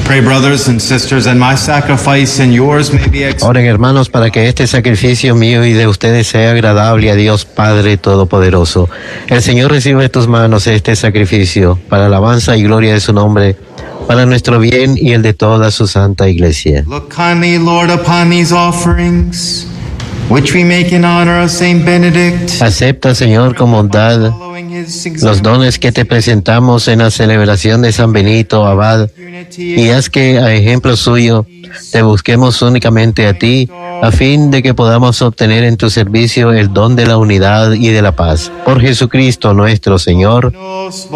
Pray, brothers and sisters, and my sacrifice and yours may be accepted. Oren, hermanos, para que este sacrificio mío y de ustedes sea agradable a Dios Padre Todopoderoso. El Señor reciba de tus manos este sacrificio para alabanza y gloria de su nombre, para nuestro bien y el de toda su santa iglesia. Look kindly, Lord, upon these offerings, which we make in honor of Saint Benedict. Acepta, Señor, con bondad los dones que te presentamos en la celebración de San Benito Abad, y haz que, a ejemplo suyo, te busquemos únicamente a ti, a fin de que podamos obtener en tu servicio el don de la unidad y de la paz. Por Jesucristo nuestro Señor.